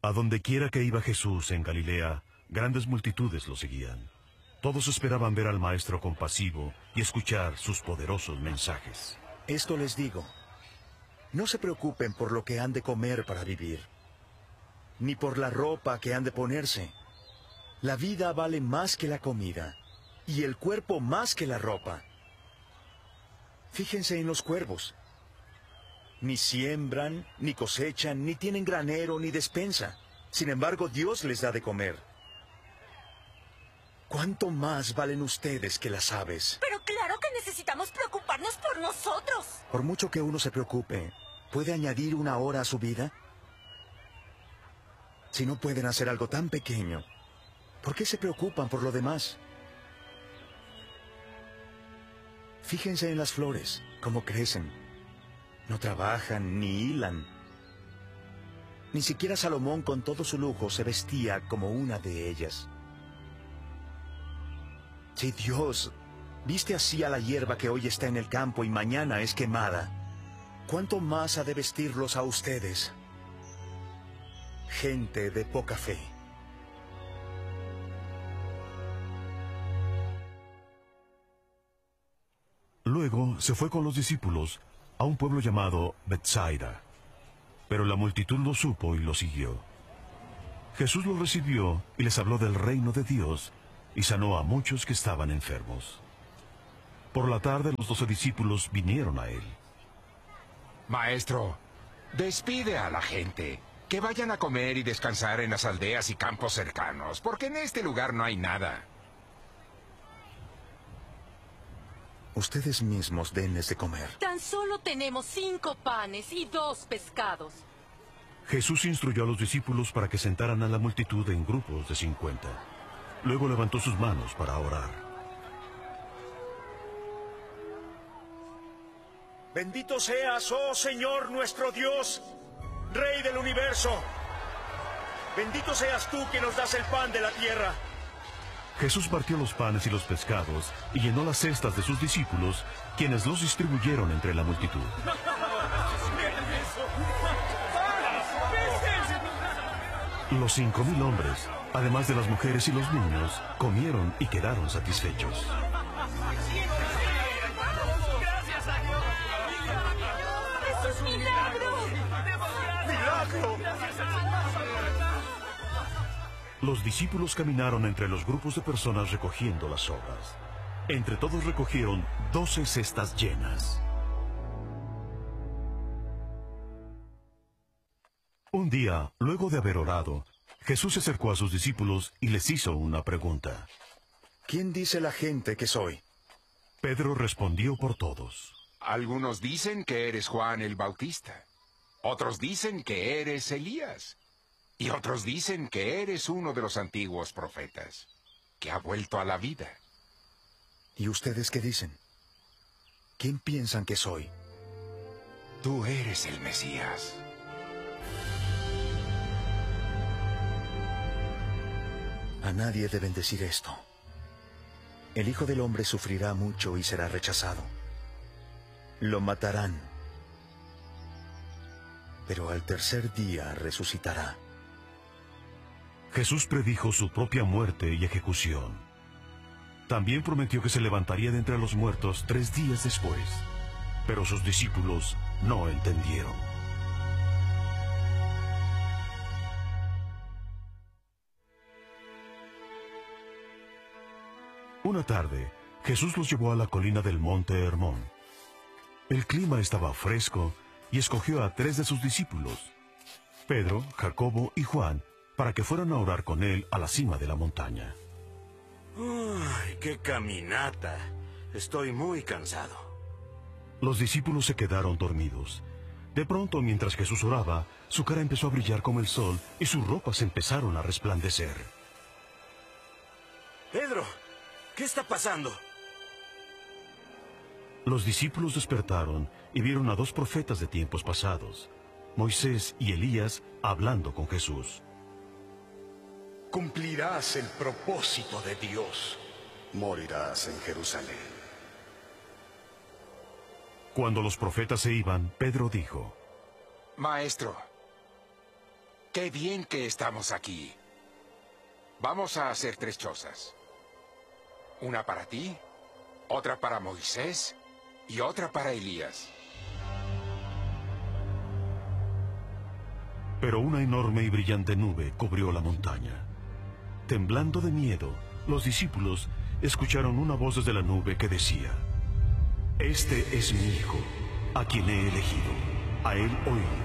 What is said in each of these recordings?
A donde quiera que iba Jesús en Galilea, grandes multitudes lo seguían. Todos esperaban ver al Maestro compasivo y escuchar sus poderosos mensajes. Esto les digo, no se preocupen por lo que han de comer para vivir, ni por la ropa que han de ponerse. La vida vale más que la comida, y el cuerpo más que la ropa. Fíjense en los cuervos. Ni siembran, ni cosechan, ni tienen granero, ni despensa. Sin embargo, Dios les da de comer. ¿Cuánto más valen ustedes que las aves? Pero claro que necesitamos preocuparnos por nosotros. Por mucho que uno se preocupe, ¿puede añadir una hora a su vida? Si no pueden hacer algo tan pequeño, ¿por qué se preocupan por lo demás? Fíjense en las flores, cómo crecen. No trabajan ni hilan. Ni siquiera Salomón, con todo su lujo, se vestía como una de ellas. Si Dios viste así a la hierba que hoy está en el campo y mañana es quemada, ¿cuánto más ha de vestirlos a ustedes? Gente de poca fe. Luego se fue con los discípulos a un pueblo llamado Betsaida. Pero la multitud lo supo y lo siguió. Jesús los recibió y les habló del reino de Dios y sanó a muchos que estaban enfermos. Por la tarde los 12 discípulos vinieron a él. Maestro, despide a la gente, que vayan a comer y descansar en las aldeas y campos cercanos, porque en este lugar no hay nada. Ustedes mismos denles de comer. Tan solo tenemos 5 panes y 2 pescados. Jesús instruyó a los discípulos para que sentaran a la multitud en grupos de 50. Luego levantó sus manos para orar. Bendito seas, oh Señor nuestro Dios, Rey del universo. Bendito seas tú que nos das el pan de la tierra. Jesús partió los panes y los pescados y llenó las cestas de sus discípulos, quienes los distribuyeron entre la multitud. Los 5,000 hombres, además de las mujeres y los niños, comieron y quedaron satisfechos. ¡Gracias a Dios! ¡Eso es milagro! ¡Milagro! Los discípulos caminaron entre los grupos de personas recogiendo las sobras. Entre todos recogieron 12 cestas llenas. Un día, luego de haber orado, Jesús se acercó a sus discípulos y les hizo una pregunta. ¿Quién dice la gente que soy? Pedro respondió por todos. Algunos dicen que eres Juan el Bautista. Otros dicen que eres Elías. Y otros dicen que eres uno de los antiguos profetas, que ha vuelto a la vida. ¿Y ustedes qué dicen? ¿Quién piensan que soy? Tú eres el Mesías. A nadie deben decir esto. El Hijo del Hombre sufrirá mucho y será rechazado. Lo matarán. Pero al tercer día resucitará. Jesús predijo su propia muerte y ejecución. También prometió que se levantaría de entre los muertos 3 días después. Pero sus discípulos no entendieron. Una tarde, Jesús los llevó a la colina del monte Hermón. El clima estaba fresco y escogió a 3 de sus discípulos, Pedro, Jacobo y Juan, para que fueran a orar con él a la cima de la montaña. ¡Ay, qué caminata! Estoy muy cansado. Los discípulos se quedaron dormidos. De pronto, mientras Jesús oraba, su cara empezó a brillar como el sol y sus ropas empezaron a resplandecer. ¡Pedro! ¿Qué está pasando? Los discípulos despertaron y vieron a 2 profetas de tiempos pasados, Moisés y Elías, hablando con Jesús. Cumplirás el propósito de Dios. Morirás en Jerusalén. Cuando los profetas se iban, Pedro dijo: Maestro, Qué bien que estamos aquí. Vamos a hacer 3 chozas. Una para ti, otra para Moisés y otra para Elías. Pero una enorme y brillante nube cubrió la montaña. Temblando de miedo, los discípulos escucharon una voz desde la nube que decía: Este es mi Hijo, a quien he elegido. A él oíd.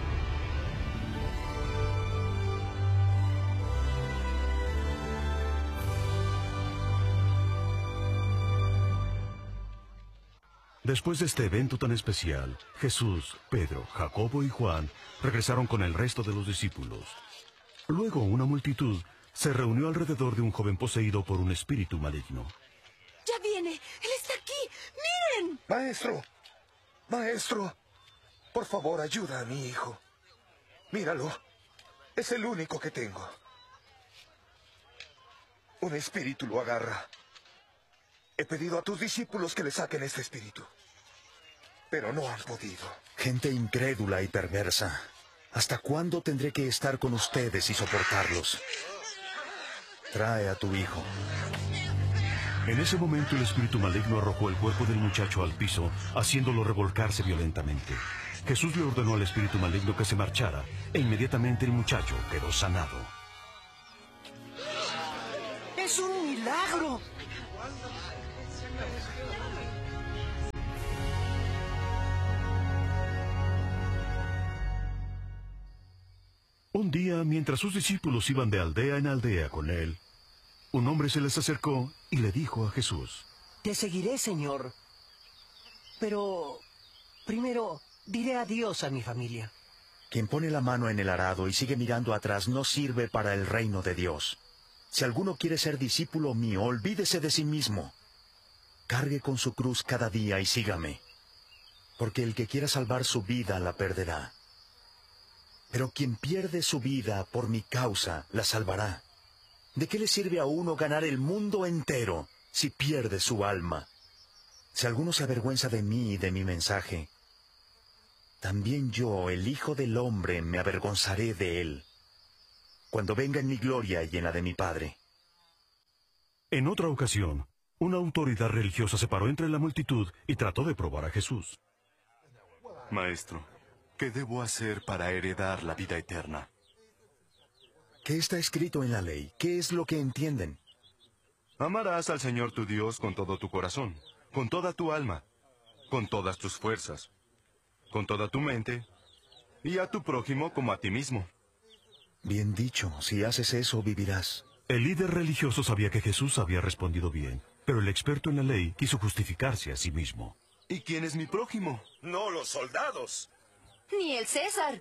Después de este evento tan especial, Jesús, Pedro, Jacobo y Juan regresaron con el resto de los discípulos. Luego una multitud se reunió alrededor de un joven poseído por un espíritu maligno. ¡Ya viene! ¡Él está aquí! ¡Miren! Maestro, maestro, por favor ayuda a mi hijo. Míralo, es el único que tengo. Un espíritu lo agarra. He pedido a tus discípulos que le saquen este espíritu, pero no han podido. Gente incrédula y perversa. ¿Hasta cuándo tendré que estar con ustedes y soportarlos? Trae a tu hijo. En ese momento el espíritu maligno arrojó el cuerpo del muchacho al piso, haciéndolo revolcarse violentamente. Jesús le ordenó al espíritu maligno que se marchara, e inmediatamente el muchacho quedó sanado. ¡Es un milagro! Un día, mientras sus discípulos iban de aldea en aldea con él, un hombre se les acercó y le dijo a Jesús: Te seguiré, Señor. Pero primero diré adiós a mi familia. Quien pone la mano en el arado y sigue mirando atrás no sirve para el reino de Dios. Si alguno quiere ser discípulo mío, olvídese de sí mismo. Cargue con su cruz cada día y sígame. Porque el que quiera salvar su vida la perderá. Pero quien pierde su vida por mi causa la salvará. ¿De qué le sirve a uno ganar el mundo entero si pierde su alma? Si alguno se avergüenza de mí y de mi mensaje, también yo, el Hijo del Hombre, me avergonzaré de él, cuando venga en mi gloria y en la de mi Padre. En otra ocasión, una autoridad religiosa se paró entre la multitud y trató de probar a Jesús. Maestro, ¿qué debo hacer para heredar la vida eterna? ¿Qué está escrito en la ley? ¿Qué es lo que entienden? Amarás al Señor tu Dios con todo tu corazón, con toda tu alma, con todas tus fuerzas, con toda tu mente, y a tu prójimo como a ti mismo. Bien dicho, si haces eso vivirás. El líder religioso sabía que Jesús había respondido bien, pero el experto en la ley quiso justificarse a sí mismo. ¿Y quién es mi prójimo? No los soldados. Ni el César.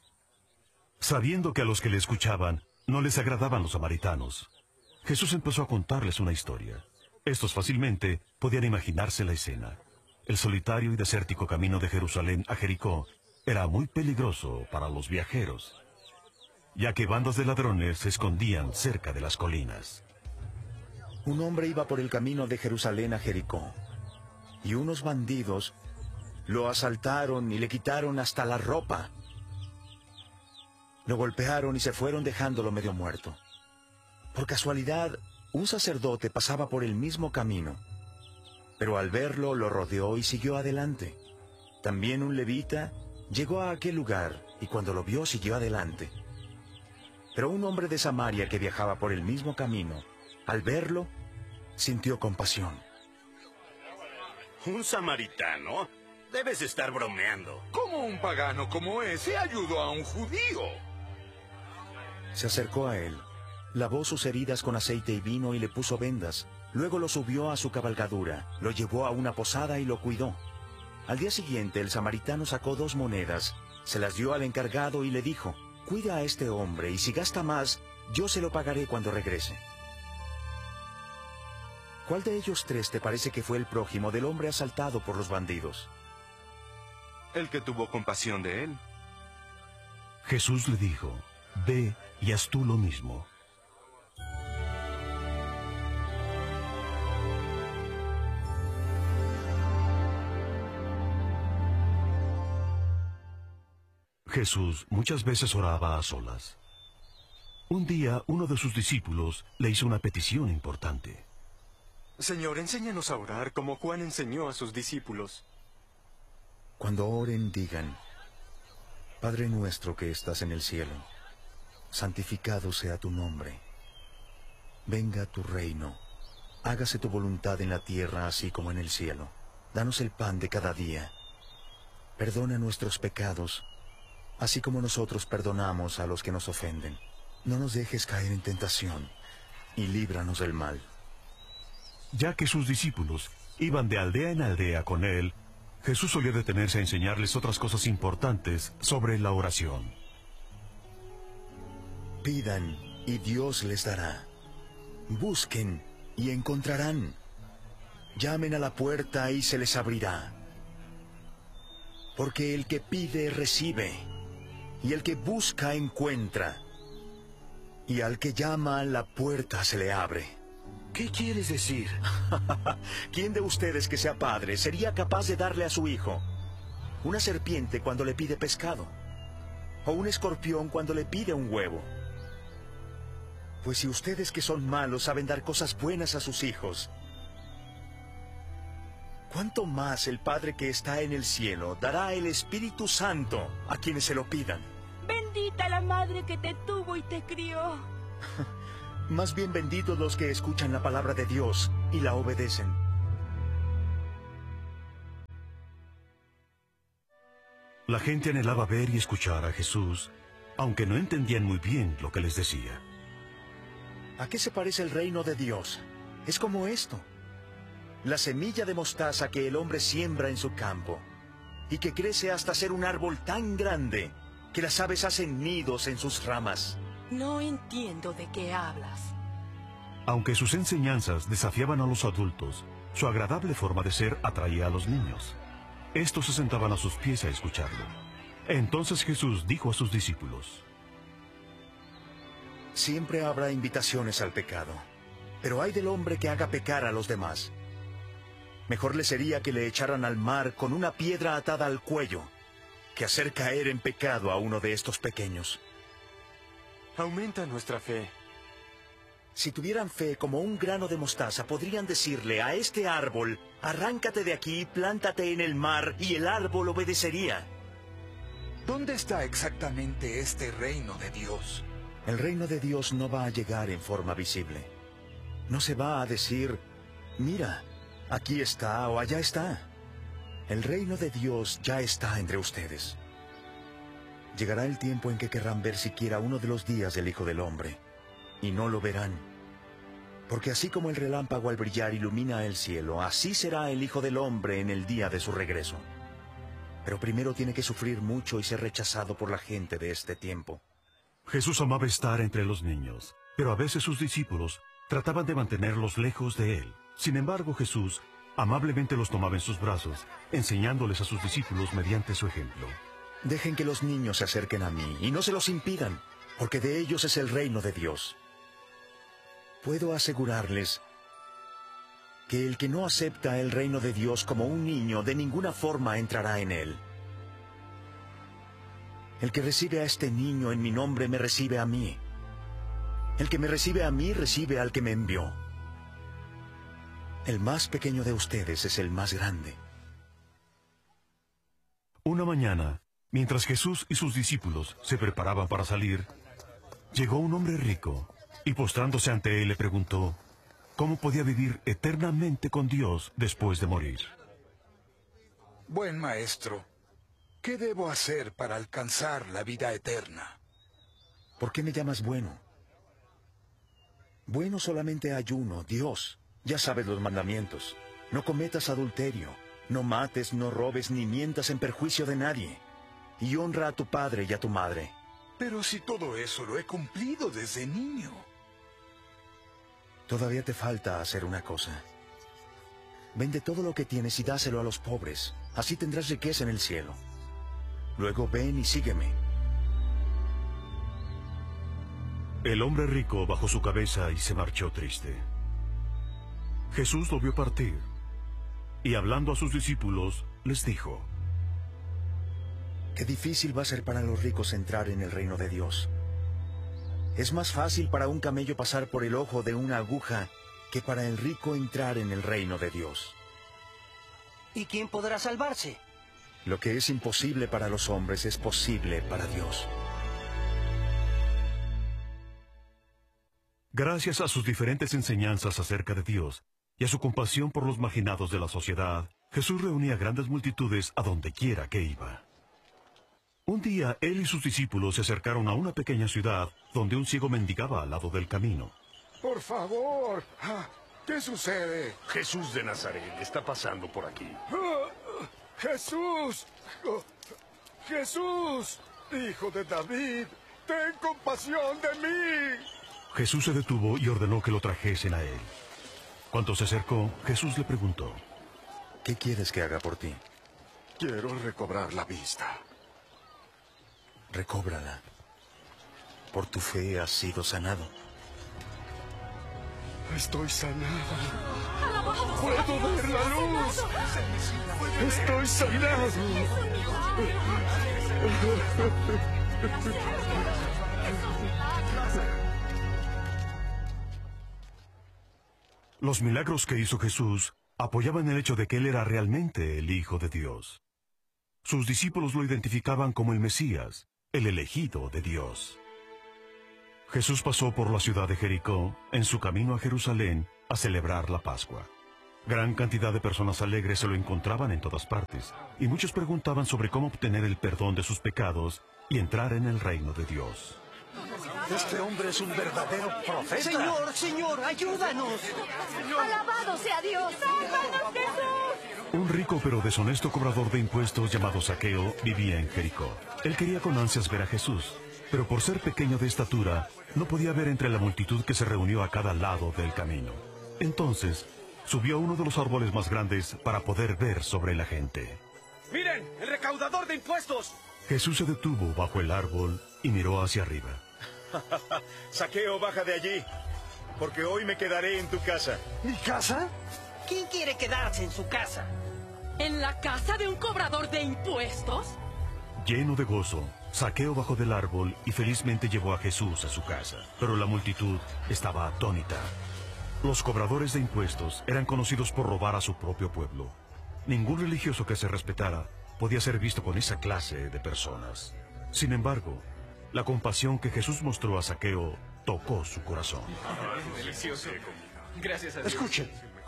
Sabiendo que a los que le escuchaban no les agradaban los samaritanos, Jesús empezó a contarles una historia. Estos fácilmente podían imaginarse la escena. El solitario y desértico camino de Jerusalén a Jericó era muy peligroso para los viajeros, ya que bandas de ladrones se escondían cerca de las colinas. Un hombre iba por el camino de Jerusalén a Jericó, y unos bandidos lo asaltaron y le quitaron hasta la ropa. Lo golpearon y se fueron dejándolo medio muerto. Por casualidad, un sacerdote pasaba por el mismo camino, pero al verlo lo rodeó y siguió adelante. También un levita llegó a aquel lugar y cuando lo vio siguió adelante. Pero un hombre de Samaria que viajaba por el mismo camino, al verlo, sintió compasión. ¿Un samaritano? Debes estar bromeando. ¿Cómo un pagano como ese ayudó a un judío? Se acercó a él, lavó sus heridas con aceite y vino y le puso vendas. Luego lo subió a su cabalgadura, lo llevó a una posada y lo cuidó. Al día siguiente el samaritano sacó 2 monedas, se las dio al encargado y le dijo: cuida a este hombre y si gasta más, yo se lo pagaré cuando regrese. ¿Cuál de ellos 3 te parece que fue el prójimo del hombre asaltado por los bandidos? El que tuvo compasión de él. Jesús le dijo: ve y haz tú lo mismo. Jesús muchas veces oraba a solas. Un día, uno de sus discípulos le hizo una petición importante. Señor, enséñanos a orar como Juan enseñó a sus discípulos. Cuando oren, digan: Padre nuestro que estás en el cielo, santificado sea tu nombre. Venga tu reino. Hágase tu voluntad en la tierra así como en el cielo. Danos el pan de cada día. Perdona nuestros pecados, así como nosotros perdonamos a los que nos ofenden. No nos dejes caer en tentación, y líbranos del mal. Ya que sus discípulos iban de aldea en aldea con él, Jesús solía detenerse a enseñarles otras cosas importantes sobre la oración. Pidan, y Dios les dará. Busquen, y encontrarán. Llamen a la puerta, y se les abrirá. Porque el que pide, recibe, y el que busca, encuentra. Y al que llama, la puerta se le abre. ¿Qué quieres decir? ¿Quién de ustedes que sea padre sería capaz de darle a su hijo una serpiente cuando le pide pescado? ¿O un escorpión cuando le pide un huevo? Pues si ustedes que son malos saben dar cosas buenas a sus hijos, ¿cuánto más el Padre que está en el cielo dará el Espíritu Santo a quienes se lo pidan? Bendita la madre que te tuvo y te crió. Más bien benditos los que escuchan la palabra de Dios y la obedecen. La gente anhelaba ver y escuchar a Jesús, aunque no entendían muy bien lo que les decía. ¿A qué se parece el reino de Dios? Es como esto: la semilla de mostaza que el hombre siembra en su campo, y que crece hasta ser un árbol tan grande que las aves hacen nidos en sus ramas. No entiendo de qué hablas. Aunque sus enseñanzas desafiaban a los adultos, su agradable forma de ser atraía a los niños. Estos se sentaban a sus pies a escucharlo. Entonces Jesús dijo a sus discípulos: Siempre habrá invitaciones al pecado, pero ay del hombre que haga pecar a los demás. Mejor le sería que le echaran al mar con una piedra atada al cuello, que hacer caer en pecado a uno de estos pequeños. Aumenta nuestra fe. Si tuvieran fe como un grano de mostaza, podrían decirle a este árbol: arráncate de aquí, plántate en el mar, y el árbol obedecería. ¿Dónde está exactamente este reino de Dios? El reino de Dios no va a llegar en forma visible. No se va a decir: mira, aquí está o allá está. El reino de Dios ya está entre ustedes. Llegará el tiempo en que querrán ver siquiera uno de los días del Hijo del Hombre, y no lo verán. Porque así como el relámpago al brillar ilumina el cielo, así será el Hijo del Hombre en el día de su regreso. Pero primero tiene que sufrir mucho y ser rechazado por la gente de este tiempo. Jesús amaba estar entre los niños, pero a veces sus discípulos trataban de mantenerlos lejos de él. Sin embargo, Jesús amablemente los tomaba en sus brazos, enseñándoles a sus discípulos mediante su ejemplo. Dejen que los niños se acerquen a mí, y no se los impidan, porque de ellos es el reino de Dios. Puedo asegurarles que el que no acepta el reino de Dios como un niño, de ninguna forma entrará en él. El que recibe a este niño en mi nombre, me recibe a mí. El que me recibe a mí, recibe al que me envió. El más pequeño de ustedes es el más grande. Una mañana, mientras Jesús y sus discípulos se preparaban para salir, llegó un hombre rico y postrándose ante él le preguntó cómo podía vivir eternamente con Dios después de morir. Buen maestro, ¿qué debo hacer para alcanzar la vida eterna? ¿Por qué me llamas bueno? Bueno solamente hay uno, Dios. Ya sabes los mandamientos. No cometas adulterio, no mates, no robes, ni mientas en perjuicio de nadie. Y honra a tu padre y a tu madre. Pero si todo eso lo he cumplido desde niño. Todavía te falta hacer una cosa. Vende todo lo que tienes y dáselo a los pobres. Así tendrás riqueza en el cielo. Luego ven y sígueme. El hombre rico bajó su cabeza y se marchó triste. Jesús lo vio partir, y hablando a sus discípulos, les dijo: qué difícil va a ser para los ricos entrar en el reino de Dios. Es más fácil para un camello pasar por el ojo de una aguja que para el rico entrar en el reino de Dios. ¿Y quién podrá salvarse? Lo que es imposible para los hombres es posible para Dios. Gracias a sus diferentes enseñanzas acerca de Dios y a su compasión por los marginados de la sociedad, Jesús reunía grandes multitudes a donde quiera que iba. Un día, él y sus discípulos se acercaron a una pequeña ciudad donde un ciego mendigaba al lado del camino. Por favor, ¿qué sucede? Jesús de Nazaret está pasando por aquí. ¡Jesús! ¡Jesús! ¡Hijo de David! ¡Ten compasión de mí! Jesús se detuvo y ordenó que lo trajesen a él. Cuando se acercó, Jesús le preguntó: ¿Qué quieres que haga por ti? Quiero recobrar la vista. Recóbrala. Por tu fe has sido sanado. Estoy sanado. ¡Alabado sea ¡Puedo Dios! ver la luz! ¡Sanado! ¡Estoy sanado! Los milagros que hizo Jesús apoyaban el hecho de que él era realmente el Hijo de Dios. Sus discípulos lo identificaban como el Mesías, el elegido de Dios. Jesús pasó por la ciudad de Jericó en su camino a Jerusalén a celebrar la Pascua. Gran cantidad de personas alegres se lo encontraban en todas partes, y muchos preguntaban sobre cómo obtener el perdón de sus pecados y entrar en el reino de Dios. Este hombre es un verdadero profeta. Señor, Señor, ayúdanos. ¡Alabado sea Dios! ¡Sálvanos, Jesús! Un rico pero deshonesto cobrador de impuestos llamado Zaqueo vivía en Jericó. Él quería con ansias ver a Jesús, pero por ser pequeño de estatura, no podía ver entre la multitud que se reunió a cada lado del camino. Entonces, subió a uno de los árboles más grandes para poder ver sobre la gente. ¡Miren! ¡El recaudador de impuestos! Jesús se detuvo bajo el árbol y miró hacia arriba. Zaqueo, baja de allí, porque hoy me quedaré en tu casa. ¿Mi casa? ¿Quién quiere quedarse en su casa? ¿En la casa de un cobrador de impuestos? Lleno de gozo, Zaqueo bajó del árbol y felizmente llevó a Jesús a su casa. Pero la multitud estaba atónita. Los cobradores de impuestos eran conocidos por robar a su propio pueblo. Ningún religioso que se respetara podía ser visto con esa clase de personas. Sin embargo, la compasión que Jesús mostró a Zaqueo tocó su corazón. Delicioso. Gracias a Dios. Escuchen.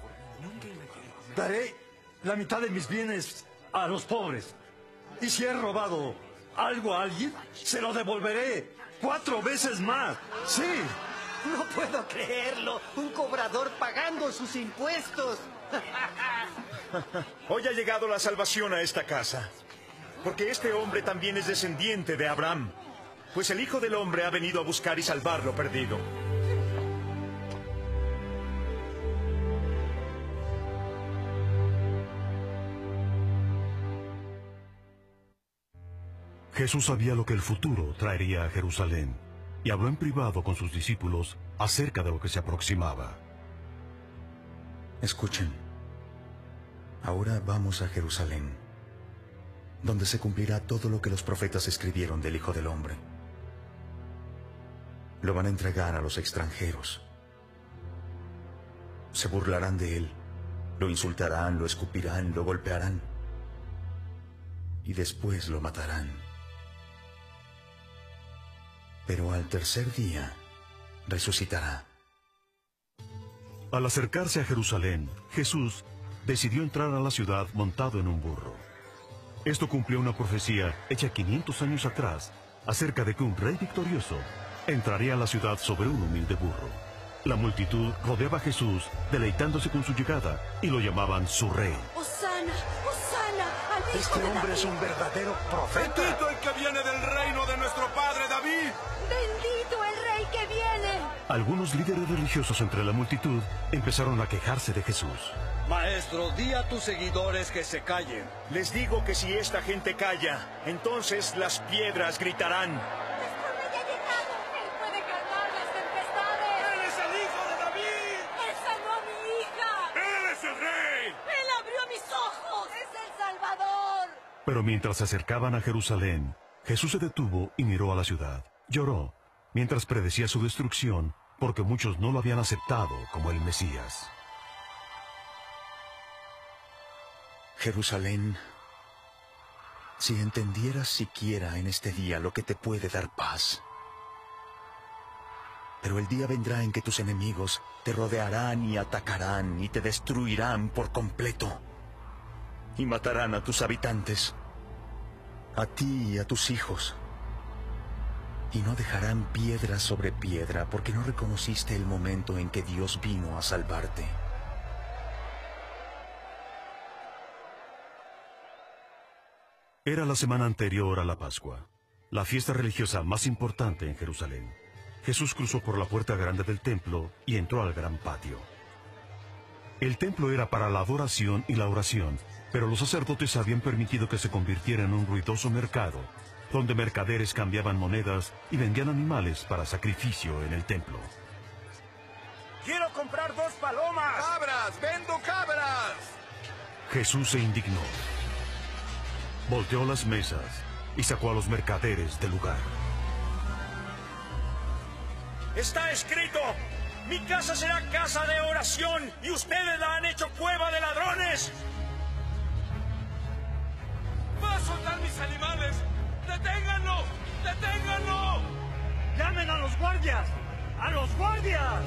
Daré la mitad de mis bienes a los pobres. Y si he robado algo a alguien, se lo devolveré 4 veces más. Sí. No puedo creerlo. Un cobrador pagando sus impuestos. Hoy ha llegado la salvación a esta casa, porque este hombre también es descendiente de Abraham, pues el Hijo del Hombre ha venido a buscar y salvar lo perdido. Jesús sabía lo que el futuro traería a Jerusalén y habló en privado con sus discípulos acerca de lo que se aproximaba. Escuchen, ahora vamos a Jerusalén, donde se cumplirá todo lo que los profetas escribieron del Hijo del Hombre. Lo van a entregar a los extranjeros. Se burlarán de él, lo insultarán, lo escupirán, lo golpearán, y después lo matarán. Pero al tercer día resucitará. Al acercarse a Jerusalén, Jesús decidió entrar a la ciudad montado en un burro. Esto cumplió una profecía hecha 500 años atrás acerca de que un rey victorioso entraría a la ciudad sobre un humilde burro. La multitud rodeaba a Jesús, deleitándose con su llegada, y lo llamaban su rey. ¡Hosana! ¡Hosana! ¡Al hijo Este de hombre David! es un verdadero profeta. ¡Bendito el que viene del reino de nuestro padre David! ¡Bendito el rey que viene! Algunos líderes religiosos entre la multitud empezaron a quejarse de Jesús. Maestro, di a tus seguidores que se callen. Les digo que si esta gente calla, entonces las piedras gritarán. ¡Nuestro rey ha llegado! ¡Él puede calmar las tempestades! ¡Él es el hijo de David! ¡Él sanó a mi hija! ¡Él es el rey! ¡Él abrió mis ojos! ¡Es el Salvador! Pero mientras se acercaban a Jerusalén, Jesús se detuvo y miró a la ciudad. Lloró, mientras predecía su destrucción, porque muchos no lo habían aceptado como el Mesías. Jerusalén, si entendieras siquiera en este día lo que te puede dar paz. Pero el día vendrá en que tus enemigos te rodearán y atacarán y te destruirán por completo. Y matarán a tus habitantes, a ti y a tus hijos. Y no dejarán piedra sobre piedra porque no reconociste el momento en que Dios vino a salvarte. Era la semana anterior a la Pascua, la fiesta religiosa más importante en Jerusalén. Jesús cruzó por la puerta grande del templo y entró al gran patio. El templo era para la adoración y la oración, pero los sacerdotes habían permitido que se convirtiera en un ruidoso mercado, donde mercaderes cambiaban monedas y vendían animales para sacrificio en el templo. ¡Quiero comprar 2 palomas! ¡Cabras! ¡Vendo cabras! Jesús se indignó. Volteó las mesas y sacó a los mercaderes del lugar. ¡Está escrito! ¡Mi casa será casa de oración y ustedes la han hecho cueva de ladrones! ¡Va a soltar mis animales! ¡Deténganlo! ¡Deténganlo! ¡Llamen a los guardias! ¡A los guardias!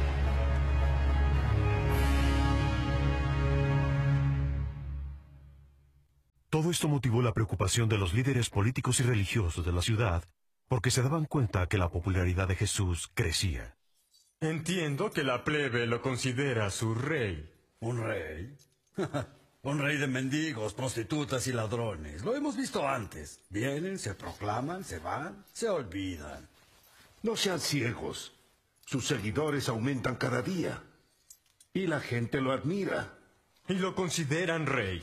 Todo esto motivó la preocupación de los líderes políticos y religiosos de la ciudad, porque se daban cuenta que la popularidad de Jesús crecía. Entiendo que la plebe lo considera su rey. ¿Un rey? Un rey de mendigos, prostitutas y ladrones. Lo hemos visto antes. Vienen, se proclaman, se van, se olvidan. No sean ciegos. Sus seguidores aumentan cada día. Y la gente lo admira. Y lo consideran rey.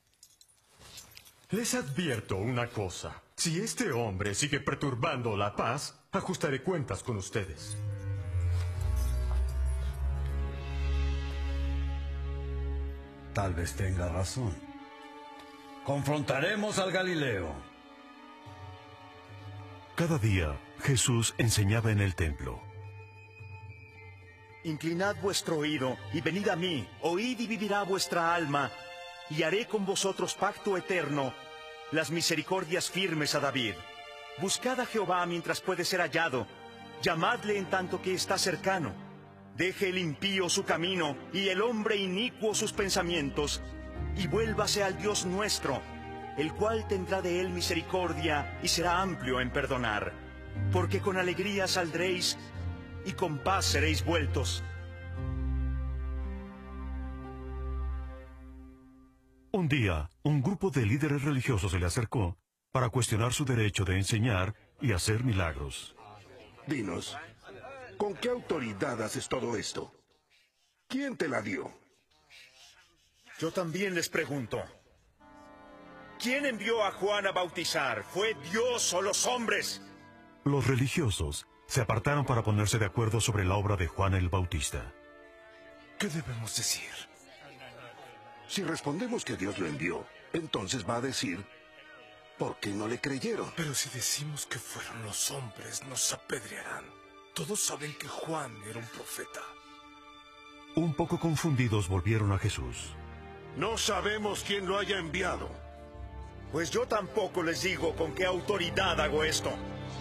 Les advierto una cosa. Si este hombre sigue perturbando la paz, ajustaré cuentas con ustedes. Tal vez tenga razón. Confrontaremos al Galileo. Cada día, Jesús enseñaba en el templo. Inclinad vuestro oído y venid a mí, oíd y vivirá vuestra alma, y haré con vosotros pacto eterno, las misericordias firmes a David. Buscad a Jehová mientras puede ser hallado, llamadle en tanto que está cercano. Deje el impío su camino y el hombre inicuo sus pensamientos, y vuélvase al Dios nuestro, el cual tendrá de él misericordia y será amplio en perdonar. Porque con alegría saldréis y con paz seréis vueltos. Un día, un grupo de líderes religiosos se le acercó para cuestionar su derecho de enseñar y hacer milagros. Dinos, ¿con qué autoridad haces todo esto? ¿Quién te la dio? Yo también les pregunto. ¿Quién envió a Juan a bautizar? ¿Fue Dios o los hombres? Los religiosos se apartaron para ponerse de acuerdo sobre la obra de Juan el Bautista. ¿Qué debemos decir? Si respondemos que Dios lo envió, entonces va a decir, ¿por qué no le creyeron? Pero si decimos que fueron los hombres, nos apedrearán. Todos saben que Juan era un profeta. Un poco confundidos volvieron a Jesús. No sabemos quién lo haya enviado. Pues yo tampoco les digo con qué autoridad hago esto.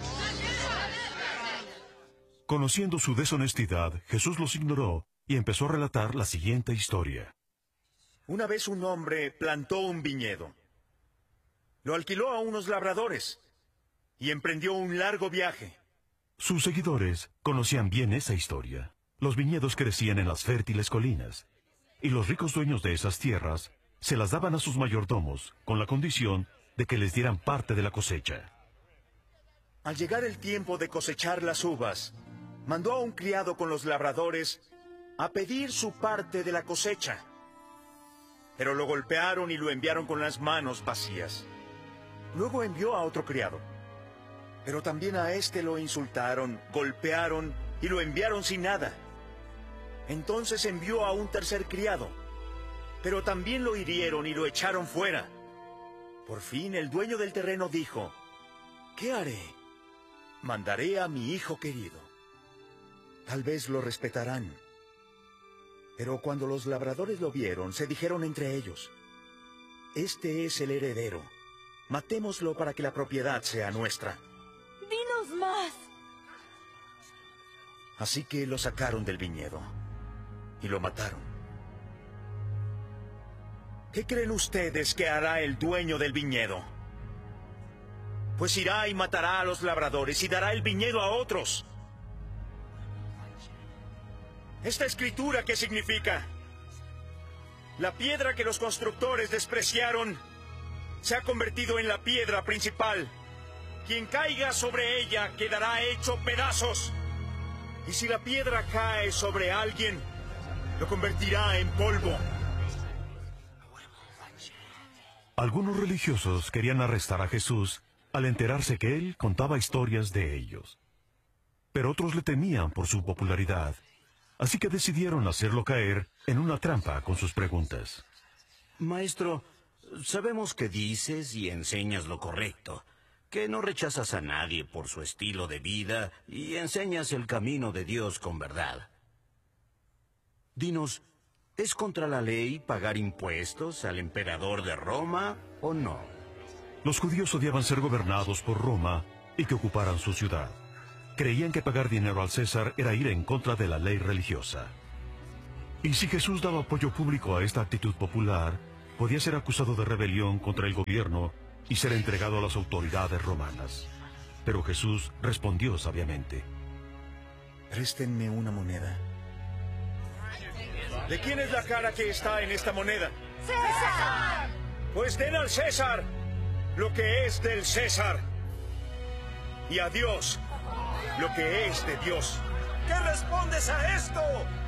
Conociendo su deshonestidad, Jesús los ignoró y empezó a relatar la siguiente historia. Una vez un hombre plantó un viñedo. Lo alquiló a unos labradores y emprendió un largo viaje. Sus seguidores conocían bien esa historia. Los viñedos crecían en las fértiles colinas, y los ricos dueños de esas tierras se las daban a sus mayordomos con la condición de que les dieran parte de la cosecha. Al llegar el tiempo de cosechar las uvas, mandó a un criado con los labradores a pedir su parte de la cosecha. Pero lo golpearon y lo enviaron con las manos vacías. Luego envió a otro criado. Pero también a este lo insultaron, golpearon y lo enviaron sin nada. Entonces envió a un tercer criado. Pero también lo hirieron y lo echaron fuera. Por fin el dueño del terreno dijo, ¿qué haré? Mandaré a mi hijo querido. Tal vez lo respetarán. Pero cuando los labradores lo vieron, se dijeron entre ellos, este es el heredero. Matémoslo para que la propiedad sea nuestra. ¡Dinos más! Así que lo sacaron del viñedo y lo mataron. ¿Qué creen ustedes que hará el dueño del viñedo? Pues irá y matará a los labradores y dará el viñedo a otros. ¿Esta escritura qué significa? La piedra que los constructores despreciaron se ha convertido en la piedra principal. Quien caiga sobre ella quedará hecho pedazos. Y si la piedra cae sobre alguien, lo convertirá en polvo. Algunos religiosos querían arrestar a Jesús al enterarse que él contaba historias de ellos. Pero otros le temían por su popularidad, así que decidieron hacerlo caer en una trampa con sus preguntas. Maestro, sabemos que dices y enseñas lo correcto, que no rechazas a nadie por su estilo de vida y enseñas el camino de Dios con verdad. Dinos, ¿es contra la ley pagar impuestos al emperador de Roma o no? Los judíos odiaban ser gobernados por Roma y que ocuparan su ciudad. Creían que pagar dinero al César era ir en contra de la ley religiosa. Y si Jesús daba apoyo público a esta actitud popular, podía ser acusado de rebelión contra el gobierno y ser entregado a las autoridades romanas. Pero Jesús respondió sabiamente. Préstenme una moneda. ¿De quién es la cara que está en esta moneda? ¡César! Pues den al César lo que es del César. Y a Dios lo que es de Dios. ¿Qué respondes a esto?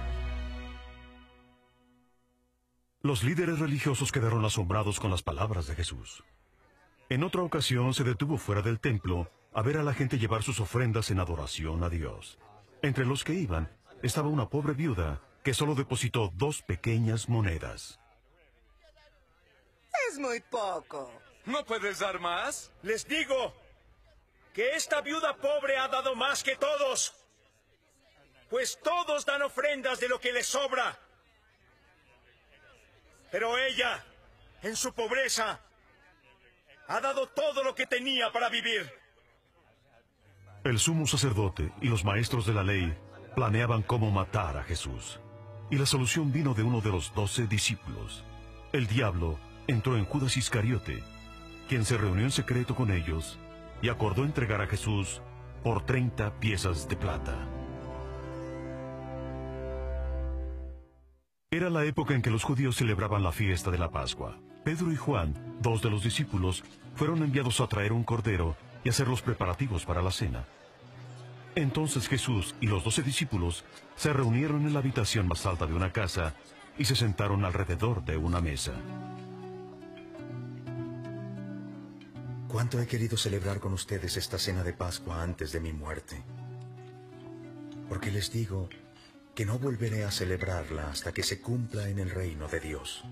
Los líderes religiosos quedaron asombrados con las palabras de Jesús. En otra ocasión se detuvo fuera del templo a ver a la gente llevar sus ofrendas en adoración a Dios. Entre los que iban estaba una pobre viuda que solo depositó 2 pequeñas monedas. Es muy poco. ¿No puedes dar más? Les digo que esta viuda pobre ha dado más que todos, pues todos dan ofrendas de lo que les sobra. Pero ella, en su pobreza, ha dado todo lo que tenía para vivir. El sumo sacerdote y los maestros de la ley planeaban cómo matar a Jesús. Y la solución vino de uno de los 12 discípulos. El diablo entró en Judas Iscariote, quien se reunió en secreto con ellos y acordó entregar a Jesús por 30 piezas de plata. Era la época en que los judíos celebraban la fiesta de la Pascua. Pedro y Juan, 2 de los discípulos, fueron enviados a traer un cordero y hacer los preparativos para la cena. Entonces Jesús y los 12 discípulos se reunieron en la habitación más alta de una casa y se sentaron alrededor de una mesa. ¿Cuánto he querido celebrar con ustedes esta cena de Pascua antes de mi muerte? Porque les digo que no volveré a celebrarla hasta que se cumpla en el reino de Dios.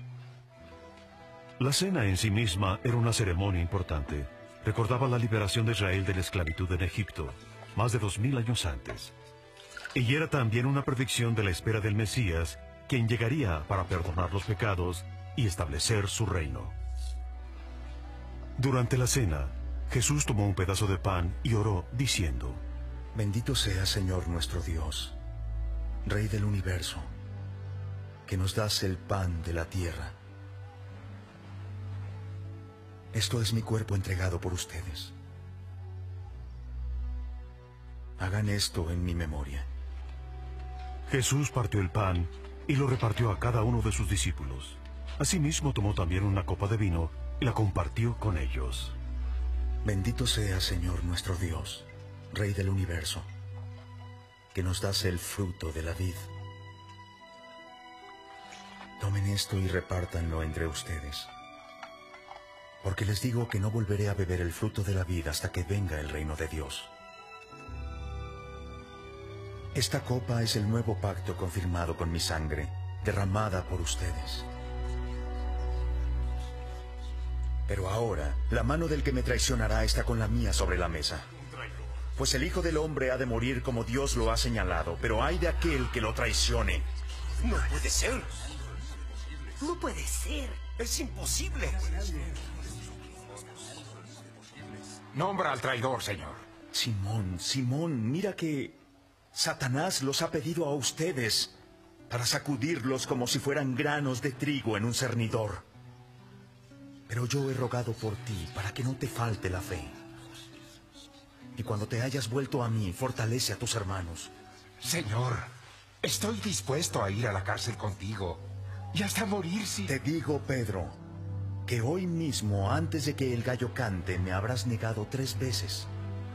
La cena en sí misma era una ceremonia importante. Recordaba la liberación de Israel de la esclavitud en Egipto, más de 2000 años antes. Y era también una predicción de la espera del Mesías, quien llegaría para perdonar los pecados y establecer su reino. Durante la cena, Jesús tomó un pedazo de pan y oró, diciendo: Bendito sea, Señor nuestro Dios, Rey del universo, que nos das el pan de la tierra. Esto es mi cuerpo entregado por ustedes. Hagan esto en mi memoria. Jesús partió el pan y lo repartió a cada uno de sus discípulos. Asimismo tomó también una copa de vino y la compartió con ellos. Bendito sea, Señor nuestro Dios, Rey del universo, que nos das el fruto de la vid. Tomen esto y repártanlo entre ustedes, porque les digo que no volveré a beber el fruto de la vid hasta que venga el reino de Dios. Esta copa es el nuevo pacto confirmado con mi sangre, derramada por ustedes. Pero ahora, la mano del que me traicionará está con la mía sobre la mesa. Pues el Hijo del Hombre ha de morir como Dios lo ha señalado, pero ay de aquel que lo traicione. No puede ser. No puede ser. Es imposible. Nombra al traidor, señor. Simón, Simón, mira que Satanás los ha pedido a ustedes para sacudirlos como si fueran granos de trigo en un cernidor. Pero yo he rogado por ti para que no te falte la fe. Y cuando te hayas vuelto a mí, fortalece a tus hermanos. Señor, estoy dispuesto a ir a la cárcel contigo y hasta morir si... Te digo, Pedro, que hoy mismo, antes de que el gallo cante, me habrás negado 3 veces.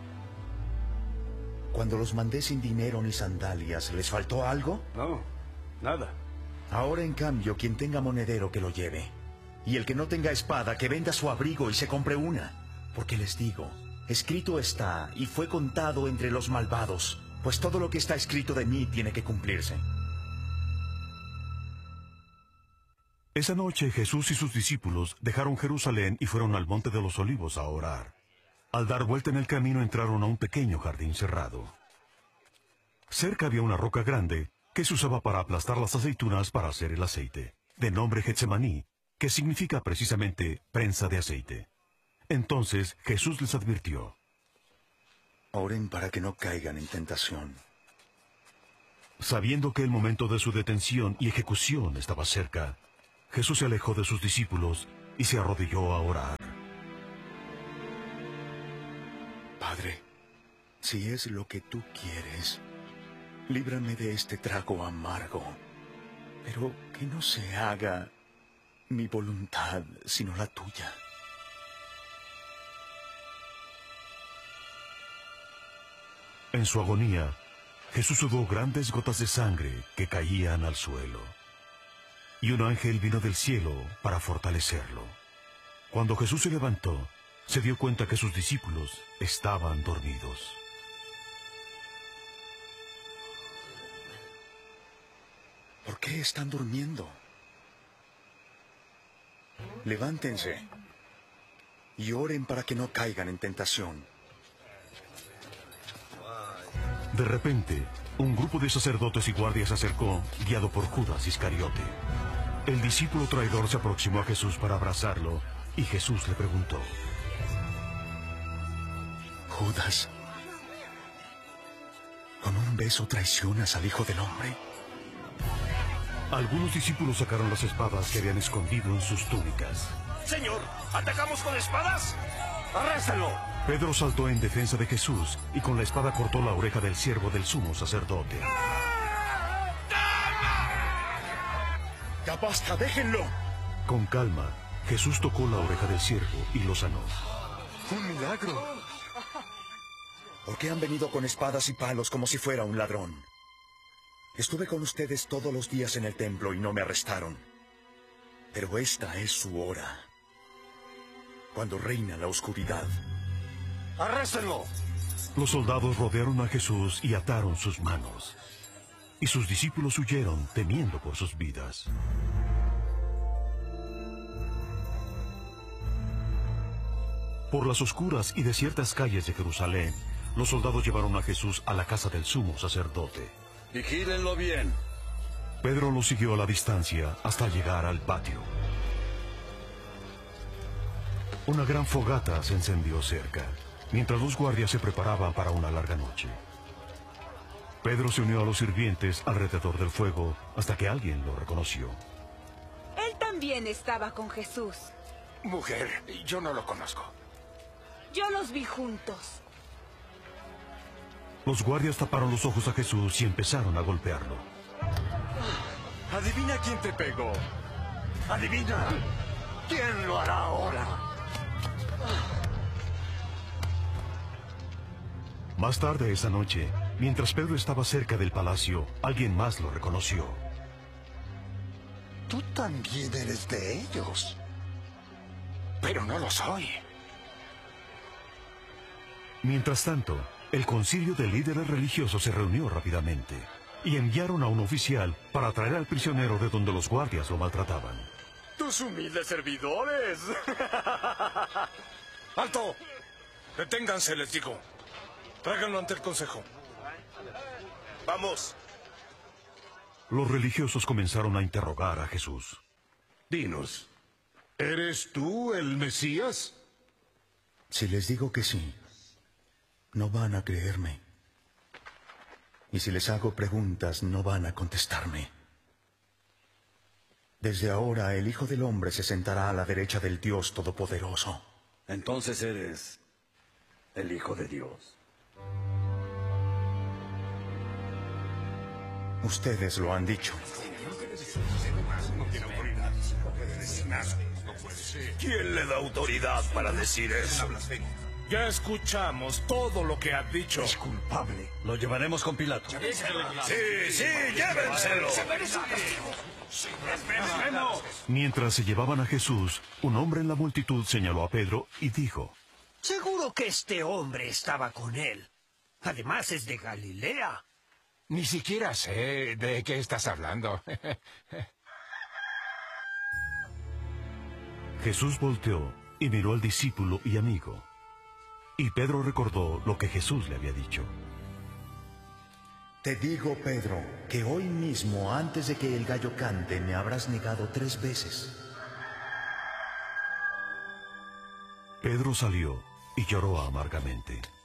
Cuando los mandé sin dinero ni sandalias, ¿les faltó algo? No, nada. Ahora, en cambio, quien tenga monedero que lo lleve. Y el que no tenga espada, que venda su abrigo y se compre una. Porque les digo, escrito está y fue contado entre los malvados, pues todo lo que está escrito de mí tiene que cumplirse. Esa noche Jesús y sus discípulos dejaron Jerusalén y fueron al Monte de los Olivos a orar. Al dar vuelta en el camino entraron a un pequeño jardín cerrado. Cerca había una roca grande que se usaba para aplastar las aceitunas para hacer el aceite, de nombre Getsemaní, que significa precisamente prensa de aceite. Entonces Jesús les advirtió: Oren para que no caigan en tentación. Sabiendo que el momento de su detención y ejecución estaba cerca, Jesús se alejó de sus discípulos y se arrodilló a orar. Padre, si es lo que tú quieres, líbrame de este trago amargo, pero que no se haga mi voluntad, sino la tuya. En su agonía, Jesús sudó grandes gotas de sangre que caían al suelo. Y un ángel vino del cielo para fortalecerlo. Cuando Jesús se levantó, se dio cuenta que sus discípulos estaban dormidos. ¿Por qué están durmiendo? Levántense y oren para que no caigan en tentación. De repente, un grupo de sacerdotes y guardias se acercó, guiado por Judas Iscariote. El discípulo traidor se aproximó a Jesús para abrazarlo, y Jesús le preguntó: Judas, ¿con un beso traicionas al Hijo del Hombre? Algunos discípulos sacaron las espadas que habían escondido en sus túnicas. Señor, ¿atacamos con espadas? ¡Arréstalo! Pedro saltó en defensa de Jesús y con la espada cortó la oreja del siervo del sumo sacerdote. ¡Ya basta, déjenlo! Con calma, Jesús tocó la oreja del siervo y lo sanó. ¡Un milagro! ¿Por qué han venido con espadas y palos como si fuera un ladrón? Estuve con ustedes todos los días en el templo y no me arrestaron. Pero esta es su hora, cuando reina la oscuridad. ¡Arréstenlo! Los soldados rodearon a Jesús y ataron sus manos. Y sus discípulos huyeron, temiendo por sus vidas. Por las oscuras y desiertas calles de Jerusalén, los soldados llevaron a Jesús a la casa del sumo sacerdote. Vigílenlo bien. Pedro lo siguió a la distancia hasta llegar al patio. Una gran fogata se encendió cerca, mientras los guardias se preparaban para una larga noche. Pedro se unió a los sirvientes alrededor del fuego hasta que alguien lo reconoció. Él también estaba con Jesús. Mujer, yo no lo conozco. Yo los vi juntos. Los guardias taparon los ojos a Jesús y empezaron a golpearlo. Adivina quién te pegó. Adivina. ¿Quién lo hará ahora? Más tarde esa noche, mientras Pedro estaba cerca del palacio, alguien más lo reconoció. Tú también eres de ellos. Pero no lo soy. Mientras tanto, el concilio de líderes religiosos se reunió rápidamente y enviaron a un oficial para traer al prisionero de donde los guardias lo maltrataban. Tú sus humildes servidores. ¡Alto! Deténganse, les digo. Tráiganlo ante el consejo. ¡Vamos! Los religiosos comenzaron a interrogar a Jesús. Dinos, ¿eres tú el Mesías? Si les digo que sí, no van a creerme. Y si les hago preguntas, no van a contestarme. Desde ahora, el Hijo del Hombre se sentará a la derecha del Dios Todopoderoso. Entonces eres el Hijo de Dios. Ustedes lo han dicho. ¿Quién le da autoridad para decir eso? Ya escuchamos todo lo que ha dicho. Es culpable. Lo llevaremos con Pilato. Sí, llévenselo. Mientras se llevaban a Jesús, un hombre en la multitud señaló a Pedro y dijo: Seguro que este hombre estaba con él. Además es de Galilea. Ni siquiera sé de qué estás hablando. Jesús volteó y miró al discípulo y amigo. Y Pedro recordó lo que Jesús le había dicho. Te digo, Pedro, que hoy mismo, antes de que el gallo cante, me habrás negado 3 veces. Pedro salió y lloró amargamente.